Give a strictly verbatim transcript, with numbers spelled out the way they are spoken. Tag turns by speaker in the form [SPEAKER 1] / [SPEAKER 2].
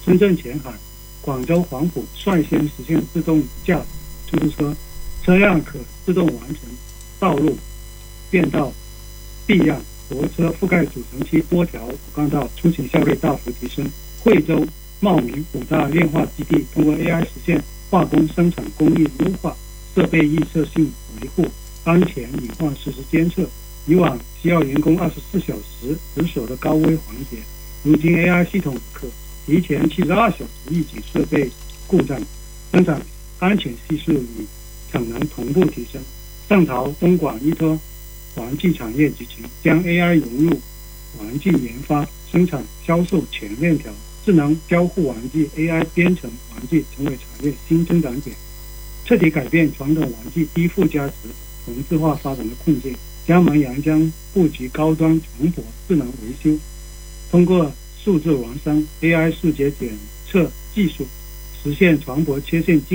[SPEAKER 1] 深圳前海、广州黄埔率先实现自动驾驶出租车，车辆可自动完成道路变道避让，泊车覆盖主城区多条主干道，出行效率大幅提升。惠州、茂名五大炼化基地通过 A I 实现化工生产工艺优化、设备预测性维护、安全隐患实时监测。以往需要员工二十四小时值守的高危环节，如今 A I 系统可提前七十二小时预警设备故障，生产安全系数与产能同步提升。上陶、东莞依托玩具产业集群，将 A I 融入玩具研发、生产、销售全链条，智能交互玩具、A I 编程玩具成为产业新增长点，彻底改变传统玩具低附加值、同质化发展的困境。江门阳江布局高端船舶智能维修，通过数字孪生 A I 数节检测技术，实现船舶缺陷精